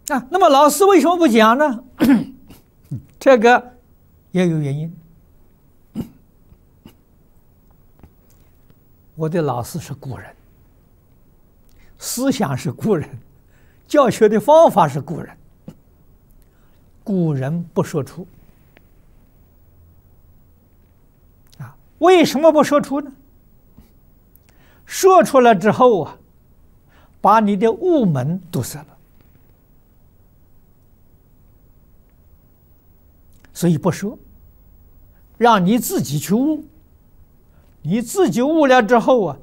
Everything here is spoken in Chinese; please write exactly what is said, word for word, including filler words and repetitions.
啊，那么老师为什么不讲呢？这个也有原因。我的老师是古人，思想是古人，教学的方法是古人，古人不说出。啊，为什么不说出呢？说出来之后啊，把你的悟门堵塞了，所以不说，让你自己去悟。你自己悟了之后啊，